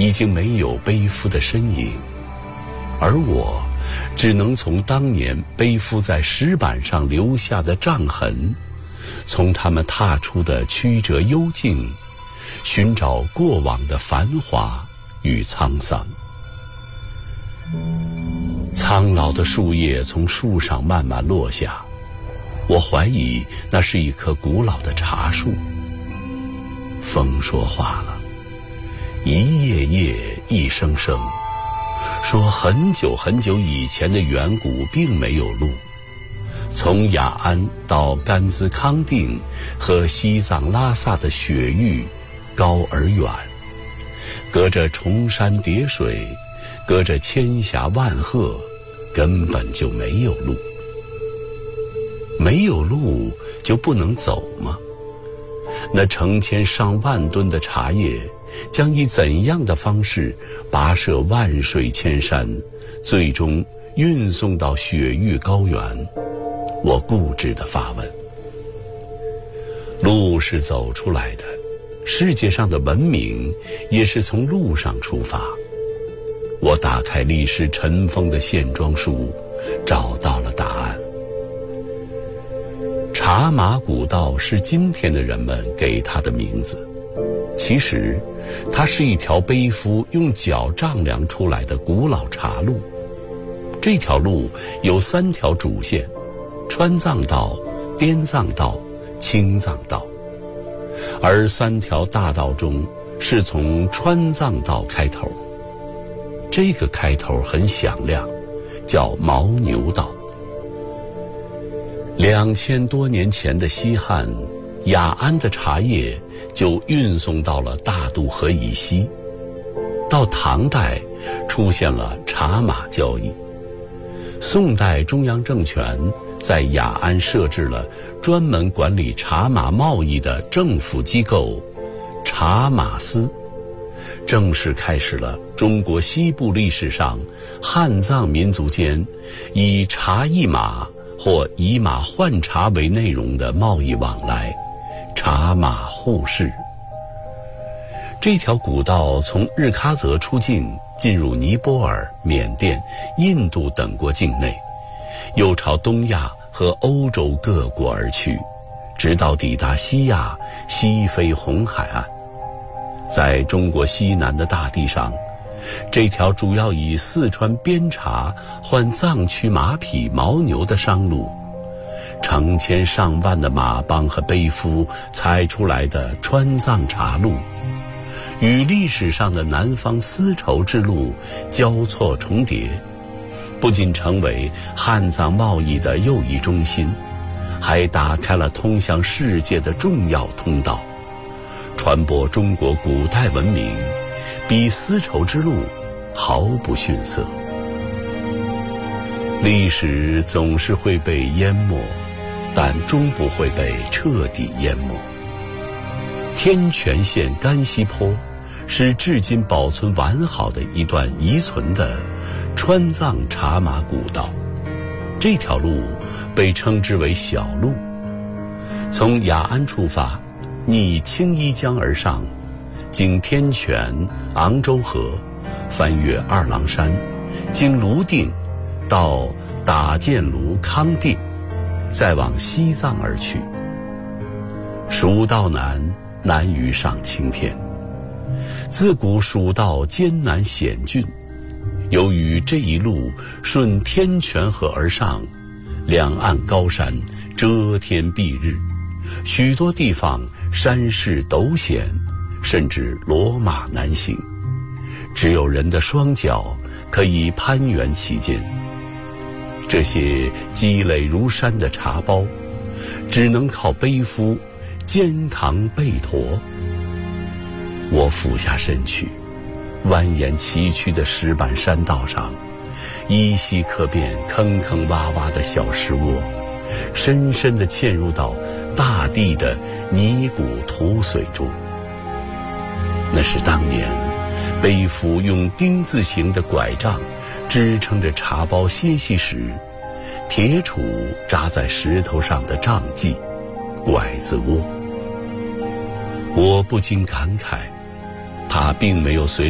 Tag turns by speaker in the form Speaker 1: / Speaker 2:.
Speaker 1: 已经没有背夫的身影，而我只能从当年背夫在石板上留下的杖痕，从他们踏出的曲折幽径，寻找过往的繁华与沧桑。苍老的树叶从树上慢慢落下，我怀疑那是一棵古老的茶树。风说话了，一叶叶一声声，说很久很久以前的远古并没有路，从雅安到甘孜康定和西藏拉萨的雪域高而远，隔着崇山叠水，隔着千峡万壑，根本就没有路。没有路就不能走吗？那成千上万吨的茶叶将以怎样的方式跋涉万水千山，最终运送到雪域高原？我固执地发问。路是走出来的，世界上的文明也是从路上出发。我打开历史尘封的线装书，找到了答案。茶马古道是今天的人们给它的名字，其实它是一条背夫用脚丈量出来的古老茶路。这条路有3条主线：川藏道、滇藏道、青藏道。而3条大道中是从川藏道开头，这个开头很响亮，叫牦牛道。2000多年前的西汉，雅安的茶叶就运送到了大渡河以西。到唐代出现了茶马交易。宋代中央政权在雅安设置了专门管理茶马贸易的政府机构茶马司，正式开始了中国西部历史上汉藏民族间以茶易马或以马换茶为内容的贸易往来，茶马互市。这条古道从日喀则出境，进入尼泊尔、缅甸、印度等国境内，又朝东亚和欧洲各国而去，直到抵达西亚西非红海岸。在中国西南的大地上，这条主要以四川边茶换藏区马匹、牦牛的商路，成千上万的马帮和背夫踩出来的川藏茶路，与历史上的南方丝绸之路交错重叠，不仅成为汉藏贸易的又一中心，还打开了通向世界的重要通道，传播中国古代文明比丝绸之路毫不逊色。历史总是会被淹没，但终不会被彻底淹没。天全县甘溪坡是至今保存完好的一段遗存的川藏茶马古道，这条路被称之为小路。从雅安出发，逆青衣江而上，经天泉、昂州河，翻越二郎山，经泸定到打箭炉康定，再往西藏而去。蜀道难，难于上青天。自古蜀道艰难险峻，由于这一路顺天泉河而上，两岸高山遮天蔽日，许多地方山势陡险，甚至骡马难行，只有人的双脚可以攀援其间。这些积累如山的茶包，只能靠背夫肩扛背驮。我俯下身去，蜿蜒崎岖的石板山道上，依稀可辨坑坑洼洼的小石窝，深深地嵌入到大地的泥骨土髓中。那是当年背夫用丁字形的拐杖支撑着茶包歇息时，铁杵扎在石头上的杖迹拐子窝。我不禁感慨，它并没有随